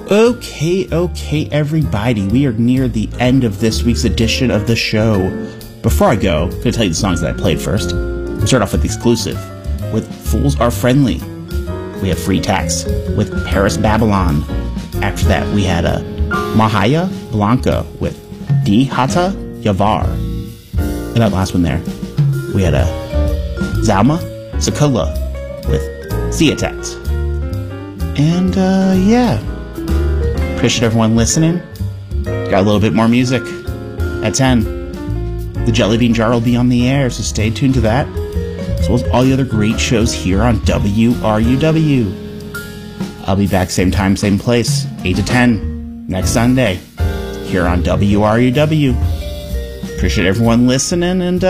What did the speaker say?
Okay, everybody. We are near the end of this week's edition of the show. Before I go, I'm going to tell you the songs that I played first. We start off with Exclusive, with Fools Are Friendly. We have Free Tax, with Paris Babylon. After that, we had Mahaya Blanca, with Di Hata Yavar. And that last one there, we had Zalma Sakula, with Ziatat. And, yeah. Appreciate everyone listening. Got a little bit more music at 10. The Jelly Bean Jar will be on the air, so stay tuned to that, as well as all the other great shows here on WRUW. I'll be back same time, same place, 8 to 10, next Sunday, here on WRUW. Appreciate everyone listening, and